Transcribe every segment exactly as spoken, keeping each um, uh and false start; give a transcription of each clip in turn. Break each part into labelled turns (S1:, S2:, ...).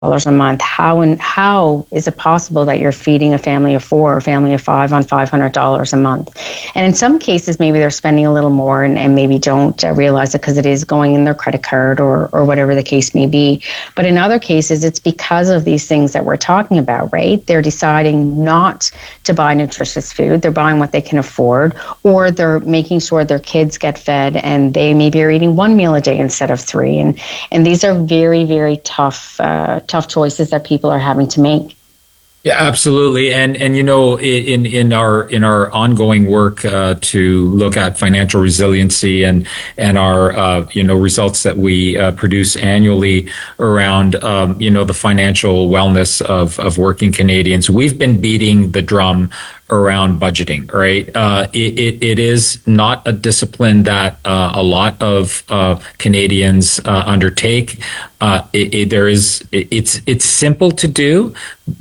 S1: a month. How and how is it possible that you're feeding a family of four or a family of five on five hundred dollars a month? And in some cases, maybe they're spending a little more and, and maybe don't uh, realize it because it is going in their credit card or, or whatever the case may be. But in other cases, it's because of these things that we're talking about, right? They're deciding not to buy nutritious food. They're buying what they can afford, or they're making sure their kids get fed and they maybe are eating one meal a day instead of three. And, and these are very, very tough uh, tough choices that people are having to make.
S2: Yeah, absolutely. And, and, you know, in, in our, in our ongoing work, uh, to look at financial resiliency and, and our, uh, you know, results that we, uh, produce annually around, um, you know, the financial wellness of, of working Canadians, we've been beating the drum around budgeting, right? Uh, it, it, it is not a discipline that, uh, a lot of, uh, Canadians, uh, undertake. Uh, it, it, there is, it, it's, it's simple to do.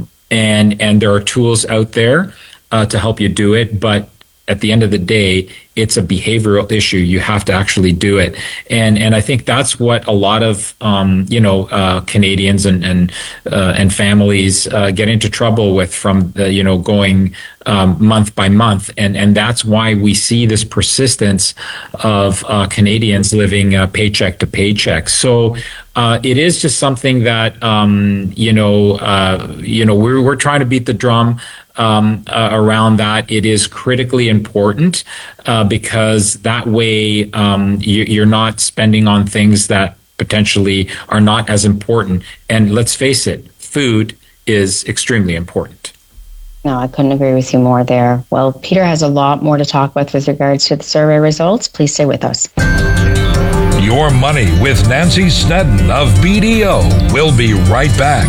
S2: And and there are tools out there uh, to help you do it, but at the end of the day, it's a behavioral issue. You have to actually do it, and and I think that's what a lot of um, you know uh, Canadians and and uh, and families uh, get into trouble with from the, you know going um, month by month, and and that's why we see this persistence of uh, Canadians living uh, paycheck to paycheck. So. Uh, it is just something that um, you know, uh, you know, we're we're trying to beat the drum um, uh, around that. It is critically important uh, because that way um, you, you're not spending on things that potentially are not as important. And let's face it, food is extremely important.
S1: No, I couldn't agree with you more there. Well, Peter has a lot more to talk about with regards to the survey results. Please stay with us.
S3: Your Money with Nancy Snedden of B D O. We'll be right back.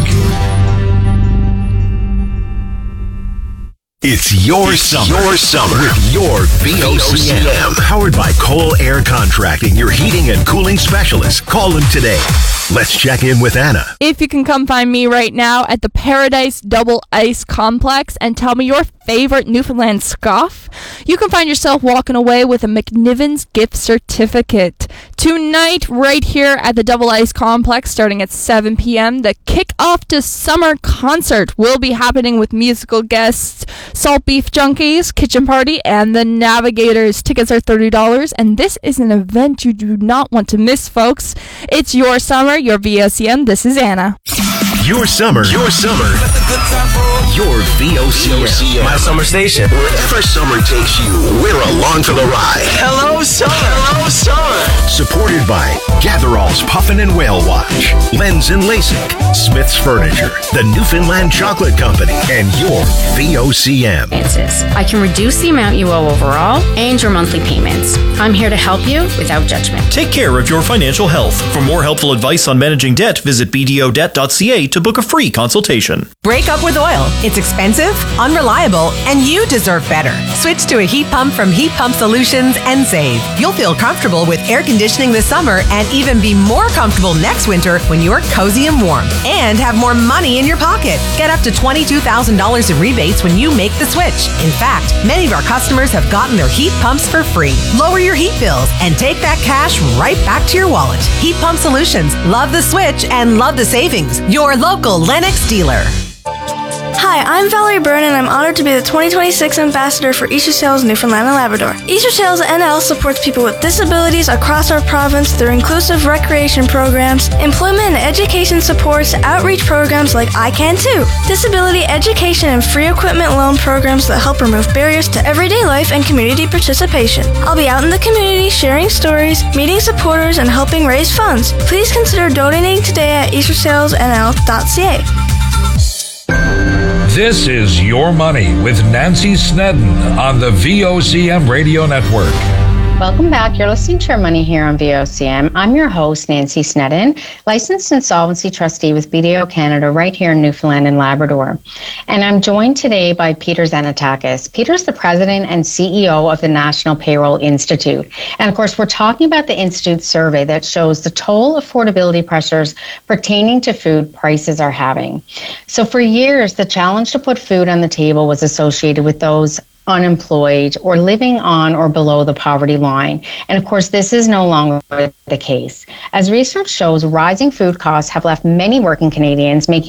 S4: It's your it's summer. Your summer with your V O C M. Powered by Cole Air Contracting, your heating and cooling specialist. Call them today. Let's check in with Anna.
S5: If you can come find me right now at the Paradise Double Ice Complex and tell me your favorite Newfoundland scoff, you can find yourself walking away with a McNiven's gift certificate. Tonight, right here at the Double Ice Complex, starting at seven p.m., the Kick-Off to Summer concert will be happening with musical guests Salt Beef Junkies, Kitchen Party, and the Navigators. Tickets are thirty dollars, and this is an event you do not want to miss, folks. It's your summer, your V O C M. This is Anna.
S4: Your summer, your summer, your V O C M.
S6: My summer station.
S4: Wherever summer takes you, we're along for the ride.
S6: Hello, summer. Hello, summer.
S4: Supported by Gatherall's Puffin and Whale Watch, Lens and LASIK, Smith's Furniture, the Newfoundland Chocolate Company, and your V O C M.
S7: I can reduce the amount you owe overall and your monthly payments. I'm here to help you without judgment.
S8: Take care of your financial health. For more helpful advice on managing debt, visit b d o debt dot c a to book a free consultation.
S9: Break up with oil. It's expensive, unreliable, and you deserve better. Switch to a heat pump from Heat Pump Solutions and save. You'll feel comfortable with air conditioning this summer and even be more comfortable next winter when you're cozy and warm. And have more money in your pocket. Get up to twenty-two thousand dollars in rebates when you make the switch. In fact, many of our customers have gotten their heat pumps for free. Lower your heat bills and take that cash right back to your wallet. Heat Pump Solutions. Love the switch and love the savings. Your local Lennox dealer.
S10: Hi, I'm Valerie Byrne, and I'm honored to be the twenty twenty-six Ambassador for Easter Sales Newfoundland and Labrador. Easter Sales N L supports people with disabilities across our province through inclusive recreation programs, employment and education supports, outreach programs like I Can Too, disability education and free equipment loan programs that help remove barriers to everyday life and community participation. I'll be out in the community sharing stories, meeting supporters, and helping raise funds. Please consider donating today at easter sales n l dot c a.
S3: This is Your Money with Nancy Snedden on the V O C M Radio Network.
S1: Welcome back. You're listening to Your Money here on V O C M. I'm your host, Nancy Snedden, licensed insolvency trustee with B D O Canada right here in Newfoundland and Labrador. And I'm joined today by Peter Xanatakis. Peter's the president and C E O of the National Payroll Institute. And of course, we're talking about the Institute survey that shows the toll affordability pressures pertaining to food prices are having. So for years, the challenge to put food on the table was associated with those unemployed, or living on or below the poverty line. And of course, this is no longer the case. As research shows, rising food costs have left many working Canadians making